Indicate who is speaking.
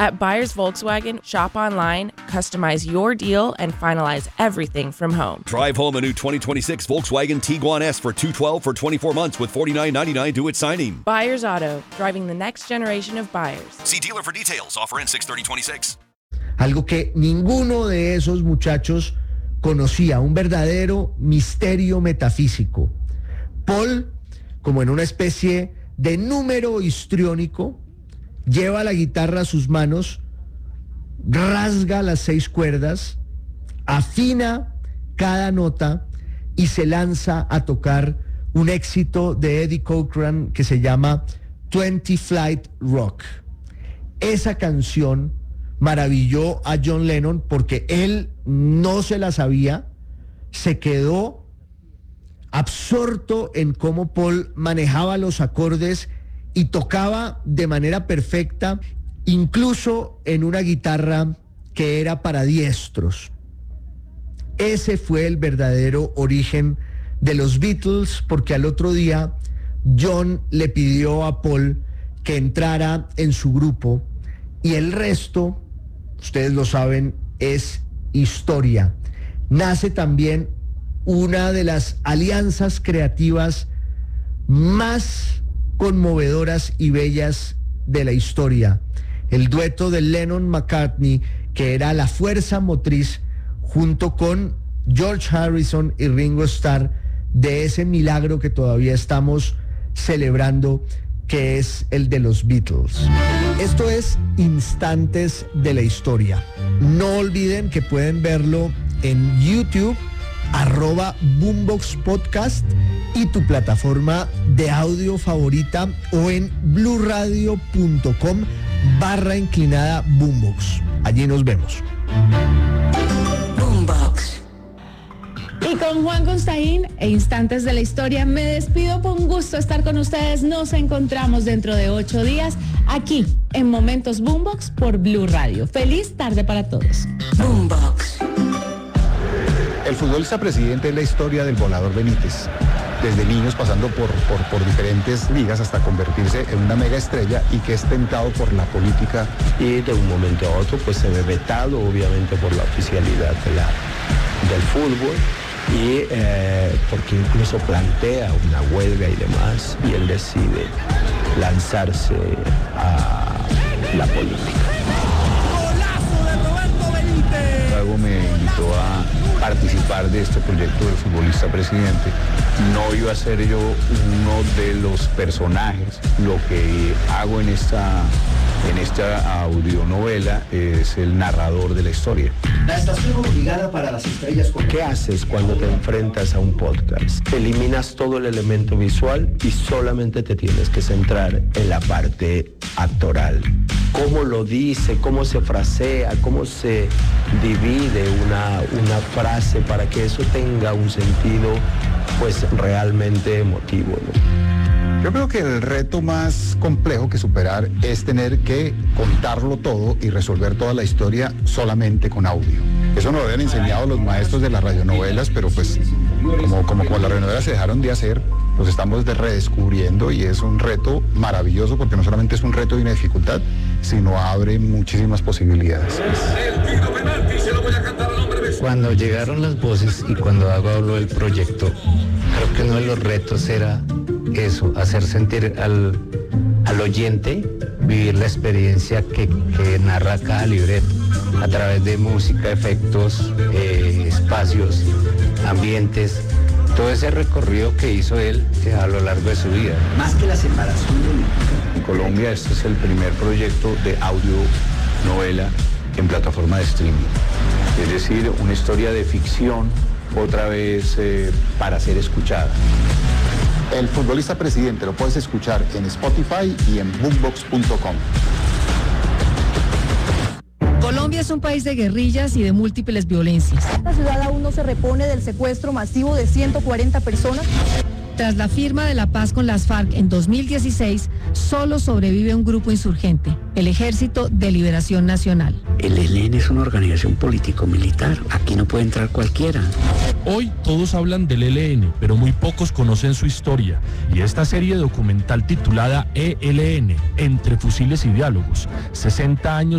Speaker 1: At Buyers Volkswagen, shop online, customize your deal, and finalize everything from home.
Speaker 2: Drive home a new 2026 Volkswagen Tiguan S for $212 for 24 months with $49.99 due at signing.
Speaker 1: Buyers Auto, driving the next generation of buyers.
Speaker 2: See dealer for details. Offer ends 6/30/26.
Speaker 3: Algo que ninguno de esos muchachos conocía, un verdadero misterio metafísico. Paul, como en una especie de número histriónico, lleva la guitarra a sus manos, rasga las 6 cuerdas, afina cada nota y se lanza a tocar un éxito de Eddie Cochran que se llama 20 Flight Rock. Esa canción maravilló a John Lennon porque él no se la sabía, se quedó absorto en cómo Paul manejaba los acordes y tocaba de manera perfecta, incluso en una guitarra que era para diestros. Ese fue el verdadero origen de los Beatles, porque al otro día John le pidió a Paul que entrara en su grupo y el resto, ustedes lo saben, es historia. Nace también una de las alianzas creativas más conmovedoras y bellas de la historia, el dueto de Lennon-McCartney, que era la fuerza motriz junto con George Harrison y Ringo Starr de ese milagro que todavía estamos celebrando, que es el de los Beatles. Esto es Instantes de la Historia. No olviden que pueden verlo en YouTube, @Boombox Podcast y tu plataforma de audio favorita o en blueradio.com/Boombox. Allí nos vemos.
Speaker 4: Boombox.
Speaker 5: Y con Juan Constaín e Instantes de la Historia me despido. Fue un gusto estar con ustedes. Nos encontramos dentro de 8 días aquí en Momentos Boombox por Blue Radio. Feliz tarde para todos.
Speaker 4: Boombox.
Speaker 6: El futbolista presidente es la historia del volador Benítez, desde niños pasando por diferentes ligas hasta convertirse en una mega estrella y que es tentado por la política.
Speaker 7: Y de un momento a otro pues se ve vetado obviamente por la oficialidad del fútbol y porque incluso plantea una huelga y demás y él decide lanzarse a la política.
Speaker 8: ¡Golazo de Roberto Benítez!
Speaker 6: Luego me invitó a participar de este proyecto del futbolista presidente. No iba a ser yo uno de los personajes. Lo que hago en esta audionovela es el narrador de la historia.
Speaker 3: La estación obligada para las estrellas.
Speaker 7: ¿Qué haces cuando te enfrentas a un podcast? Eliminas todo el elemento visual y solamente te tienes que centrar en la parte actoral. Cómo lo dice, cómo se frasea, cómo se divide una frase para que eso tenga un sentido pues realmente emotivo, ¿no?
Speaker 6: Yo creo que el reto más complejo que superar es tener que contarlo todo y resolver toda la historia solamente con audio. Eso nos lo habían enseñado los maestros de las radionovelas, pero pues como las radionovelas se dejaron de hacer, los estamos redescubriendo y es un reto maravilloso porque no solamente es un reto y una dificultad, sino abre muchísimas posibilidades.
Speaker 8: El tiro penalti se lo voy a cantar al hombre de...
Speaker 9: Cuando llegaron las voces y cuando habló del proyecto, creo que uno de los retos era eso, hacer sentir al oyente, vivir la experiencia que narra cada libreto, a través de música, efectos, espacios, ambientes, todo ese recorrido que hizo él a lo largo de su vida.
Speaker 3: Más que la separación de...
Speaker 6: En Colombia este es el primer proyecto de audionovela en plataforma de streaming. Es decir, una historia de ficción, otra vez para ser escuchada. El futbolista presidente lo puedes escuchar en Spotify y en boombox.com.
Speaker 10: Colombia es un país de guerrillas y de múltiples violencias.
Speaker 11: La ciudad aún no se repone del secuestro masivo de 140 personas.
Speaker 10: Tras la firma de la paz con las FARC en 2016, solo sobrevive un grupo insurgente, el Ejército de Liberación Nacional.
Speaker 12: El ELN es una organización político-militar. Aquí no puede entrar cualquiera.
Speaker 13: Hoy todos hablan del ELN, pero muy pocos conocen su historia. Y esta serie documental titulada ELN, Entre Fusiles y Diálogos, 60 años